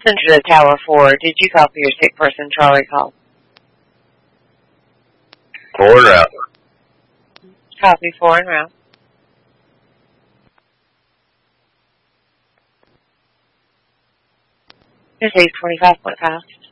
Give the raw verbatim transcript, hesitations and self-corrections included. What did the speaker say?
Central to Tower four. Did you copy your sick person Charlie call? Four and route. Copy four and route. This is twenty-five point five.